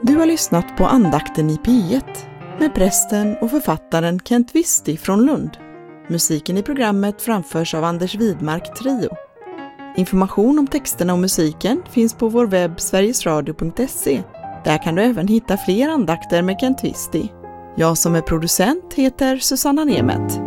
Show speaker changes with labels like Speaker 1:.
Speaker 1: Du har lyssnat på andakten i P1 med prästen och författaren Kent Visti från Lund. Musiken i programmet framförs av Anders Widmark Trio. Information om texterna och musiken finns på vår webb sverigesradio.se. Där kan du även hitta fler andakter med Kent Visti. Jag som är producent heter Susanna Nemeth.